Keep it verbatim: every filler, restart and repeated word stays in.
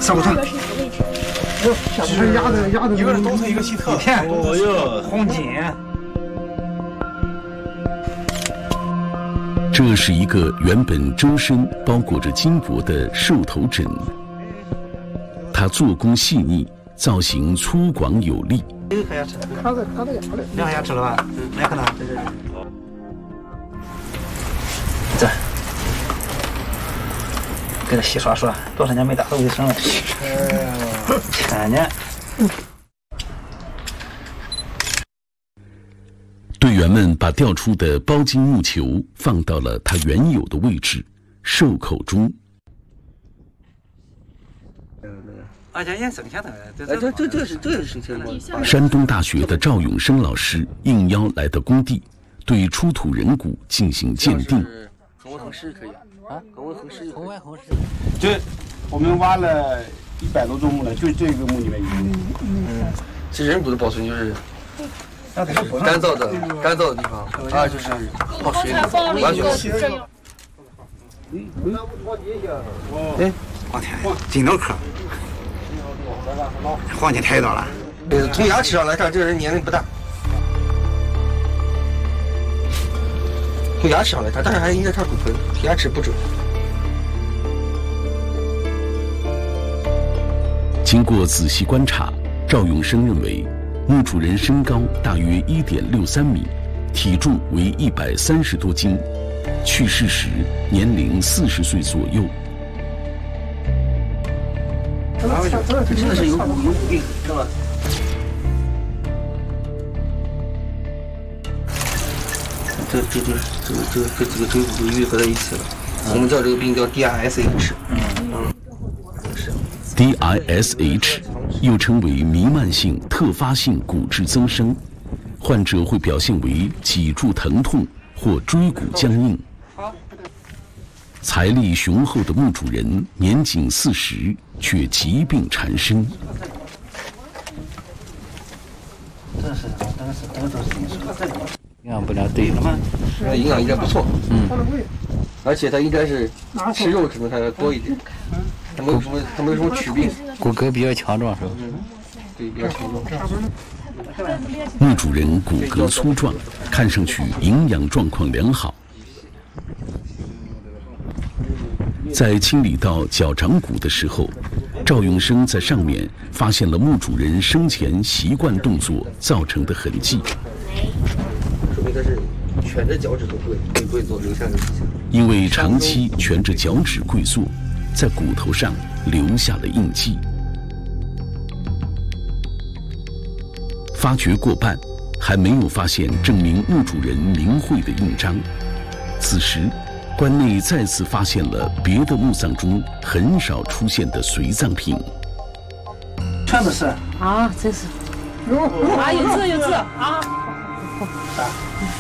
扫个头。 其实压的压的， 一个是东侧，一个西侧。天， 哦哟， 红金。 这是一个原本周身包裹着金箔的兽头枕，它做工细腻，造型粗犷有力。 一颗牙齿， 卡在卡在牙里。 两颗牙齿了吧？两颗呢？对对对。这，给它洗刷刷，多少年没打扫卫生了？千年。 队员们把掉出的包金木球放到了它原有的位置——兽口中。 而且也省钱的，这这这这是这是省钱的。 山东大学的赵永生老师应邀来到工地，对出土人骨进行鉴定。 恒温恒湿可以啊，恒温恒湿， 恒温恒湿。 这我们挖了一百多种木了，就这个墓里面有。 嗯，这人骨的保存就是。干燥的干燥的地方，啊，就是泡水里，完全是。 哎，我天，金豆壳，黄金太多了。 呃，从牙齿上来看，这个人年龄不大。从牙齿上来看，但是还应该看骨盆，牙齿不准。 经过仔细观察，赵永生认为。墓主人身高大约一点六三米，体重为一百三十多斤，去世时年龄四十岁左右。 这真的是有骨有骨病，是吧？这这就是这个这个这几个椎骨都愈合在一起了，我们叫这个病叫 D I S H。嗯，是 D I S H。又称为弥漫性特发性骨质增生，患者会表现为脊柱疼痛或椎骨僵硬。财力雄厚的墓主人年仅四十，却疾病缠身。 这是这个是这个都是营养不良对了吗？ 营养应该不错， 嗯， 而且它应该是吃肉可能还要多一点。他没有什么，他没有什么龋病， 骨骼比较强壮，是吧？ 嗯，对，比较强壮。 墓主人骨骼粗壮，看上去营养状况良好。在清理到脚掌骨的时候，赵永生在上面发现了墓主人生前习惯动作造成的痕迹， 说明他是蜷着脚趾头跪跪坐留下的迹象。 因为长期蜷着脚趾跪坐。在骨头上留下了印记。发掘过半，还没有发现证明墓主人名讳的印章。此时，关内再次发现了别的墓葬中很少出现的随葬品。 全都是啊，真是，啊，有字有字啊。